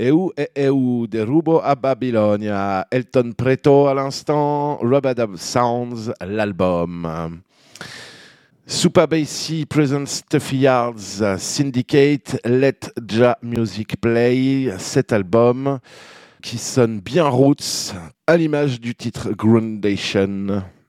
Derubo a Babylonia, Elton Preto à l'instant, Rubadub Sounds, l'album. Super Bassy presents Stuffy Yards, Syndicate, Let Ja Music Play, cet album qui sonne bien roots, à l'image du titre Groundation.